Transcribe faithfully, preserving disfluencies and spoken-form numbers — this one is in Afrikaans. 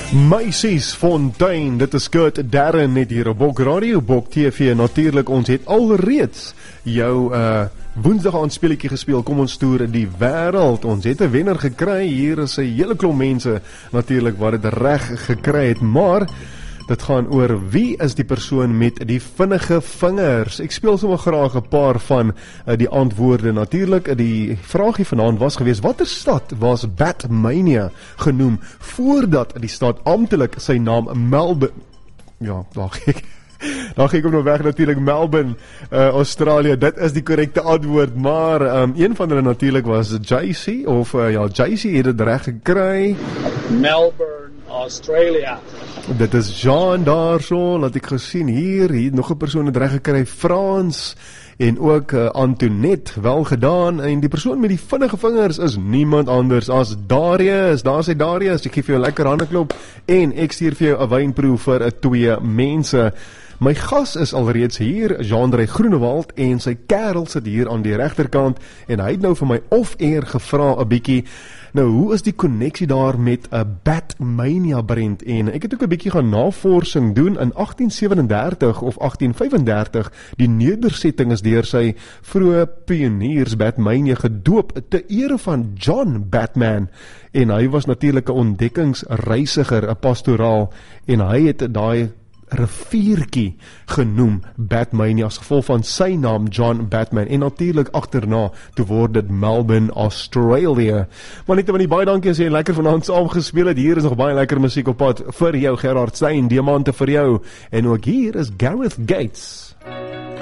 Macy's Fontein, dit is Kurt Darren net hier op Bok Radio, Bok T V. Natuurlijk, ons het alreeds jou uh, woensdag aanspeletjie gespeel. Kom ons toer die wêreld. Ons het 'n wenner gekry. Hier is 'n hele klomp mense natuurlik wat dit reg gekry het, maar dit gaan oor wie is die persoon met die vinnige vingers. Ek speel sommer graag 'n paar van uh, die antwoorde. Natuurlik, die vraagie vanaand was gewees, watter stad was Batmania genoem voordat die stad amptelik sy naam Melbourne, ja, daar gee ek Dan gee ek hom nog weg, natuurlijk Melbourne, uh, Australië. Dit is die korrekte antwoord, maar um, een van hulle natuurlijk was J C, of uh, ja, J C het het reg gekry. Melbourne, Australia. Dit is Jean daar so, laat ek gesien hier, hier nog 'n persoon het reg gekry, Frans, en ook uh, Antoinette, wel gedaan, en die persoon met die vinnige vingers is niemand anders as Darius. Daar sê Darius, ek gee vir jou 'n lekker handeklop, en ek stuur vir jou 'n wynproe vir uh, twee mense. My gas is alreeds hier, Jean-André Groenewald, en sy kerel sit hier aan die regterkant, en hy het nou vir my off-air gevra 'n bietjie, nou hoe is die konneksie daar met 'n uh, Batmania brand, en ek het ook 'n bietjie gaan navorsing doen. In agtien sewenendertig of agtien vyfendertig, die nedersetting is deur sy vroeë pioniers Batmania gedoop te ere van John Batman, en hy was natuurlik 'n ontdekkingsreisiger, 'n pastoraal, en hy het daai riviertjie genoem Batmania as gevolg van sy naam John Batman, en natuurlijk agterna toe word dit Melbourne, Australia. Maar net van die baie dankie as jy lekker vanaand saam gespeel het. Hier is nog baie lekker musiek op pad vir jou, Gerard Stein, diamante vir jou, en ook hier is Gareth Gates.